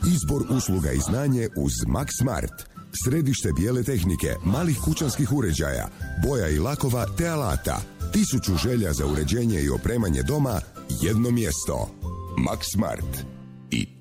Izbor usluga i znanje uz Max Smart. Središte bijele tehnike, malih kućanskih uređaja, boja i lakova te alata. 1000 želja za uređenje i opremanje doma, jedno mjesto. Max Smart. I